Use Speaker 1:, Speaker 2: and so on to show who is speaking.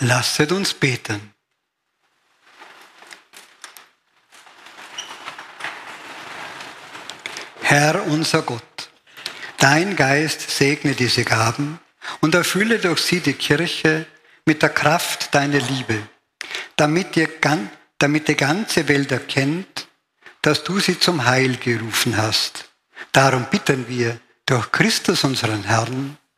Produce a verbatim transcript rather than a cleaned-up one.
Speaker 1: Lasset uns beten. Herr unser Gott, dein Geist segne diese Gaben und erfülle durch sie die Kirche mit der Kraft deiner Liebe, damit die, damit die ganze Welt erkennt, dass du sie zum Heil gerufen hast. Darum bitten wir durch Christus unseren Herrn.